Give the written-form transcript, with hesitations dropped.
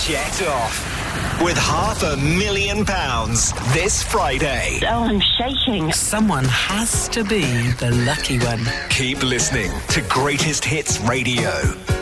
Jet off with £500,000 this Friday. Oh, I'm shaking. Someone has to be the lucky one. Keep listening to Greatest Hits Radio.